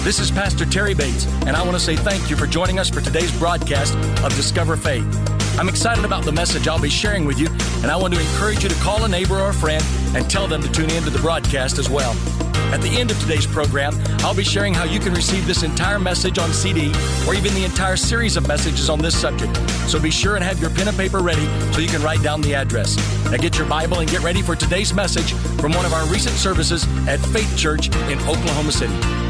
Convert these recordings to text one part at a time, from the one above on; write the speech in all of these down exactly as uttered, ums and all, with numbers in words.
This is Pastor Terry Bates, and I want to say thank you for joining us for today's broadcast of Discover Faith. I'm excited about the message I'll be sharing with you, and I want to encourage you to call a neighbor or a friend and tell them to tune in to the broadcast as well. At the end of today's program, I'll be sharing how you can receive this entire message on C D or even the entire series of messages on this subject. So be sure and have your pen and paper ready so you can write down the address. Now get your Bible and get ready for today's message from one of our recent services at Faith Church in Oklahoma City.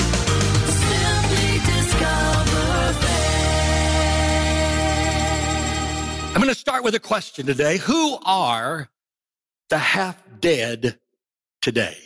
I'm going to start with a question today. Who are the half-dead today?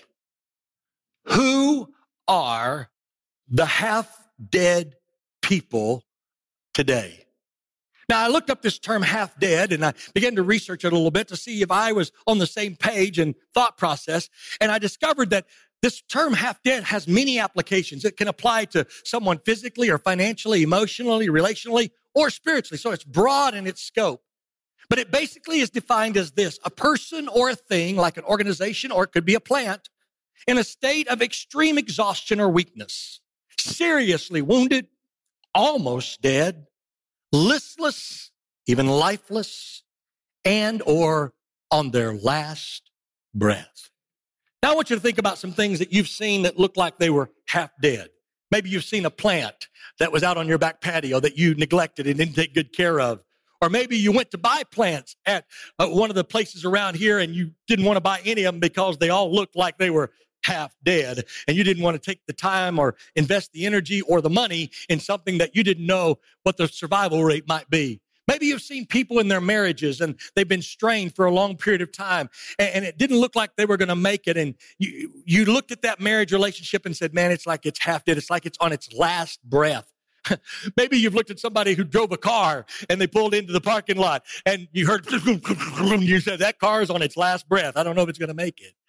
Who are the half-dead people today? Now, I looked up this term half-dead, and I began to research it a little bit to see if I was on the same page and thought process, and I discovered that this term half-dead has many applications. It can apply to someone physically or financially, emotionally, relationally, or spiritually. So it's broad in its scope. But it basically is defined as this: a person or a thing, like an organization, or it could be a plant, in a state of extreme exhaustion or weakness, seriously wounded, almost dead, listless, even lifeless, and or on their last breath. Now I want you to think about some things that you've seen that look like they were half dead. Maybe you've seen a plant that was out on your back patio that you neglected and didn't take good care of. Or maybe you went to buy plants at uh, one of the places around here and you didn't want to buy any of them because they all looked like they were half dead, and you didn't want to take the time or invest the energy or the money in something that you didn't know what the survival rate might be. Maybe you've seen people in their marriages and they've been strained for a long period of time, and, and it didn't look like they were going to make it. And you, you looked at that marriage relationship and said, man, it's like it's half dead. It's like it's on its last breath. Maybe you've looked at somebody who drove a car and they pulled into the parking lot and you heard, you said, that car is on its last breath. I don't know if it's going to make it.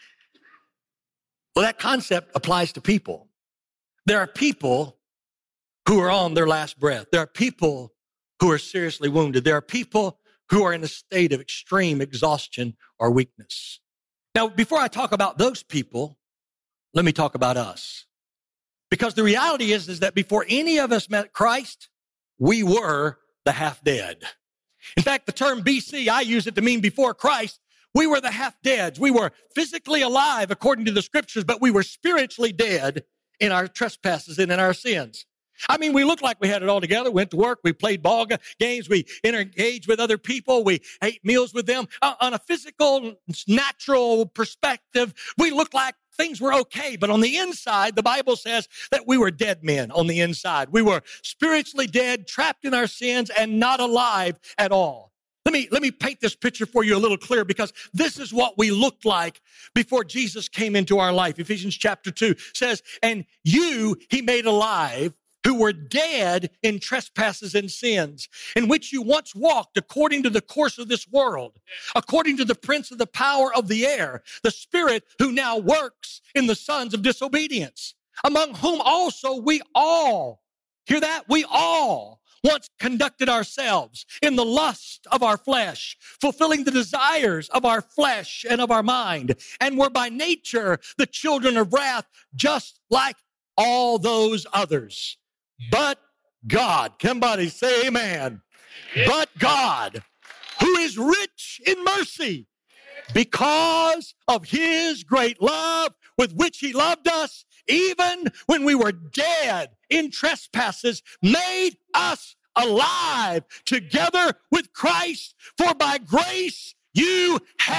Well, that concept applies to people. There are people who are on their last breath. There are people who are seriously wounded. There are people who are in a state of extreme exhaustion or weakness. Now, before I talk about those people, let me talk about us. Because the reality is, is that before any of us met Christ, we were the half-dead. In fact, the term B C, I use it to mean before Christ. We were the half-deads. We were physically alive according to the scriptures, but we were spiritually dead in our trespasses and in our sins. I mean, we looked like we had it all together, went to work, we played ball games, we engaged with other people, we ate meals with them. Uh, on a physical, natural perspective, we looked like things were okay. But on the inside, the Bible says that we were dead men on the inside. We were spiritually dead, trapped in our sins, and not alive at all. Let me, let me paint this picture for you a little clearer, because this is what we looked like before Jesus came into our life. Ephesians chapter two says, and you he made alive, who were dead in trespasses and sins, in which you once walked according to the course of this world, according to the prince of the power of the air, the spirit who now works in the sons of disobedience, among whom also we all, hear that? We all once conducted ourselves in the lust of our flesh, fulfilling the desires of our flesh and of our mind, and were by nature the children of wrath, just like all those others. But God, somebody say amen. But God, who is rich in mercy, because of his great love with which he loved us, even when we were dead in trespasses, made us alive together with Christ. For by grace you have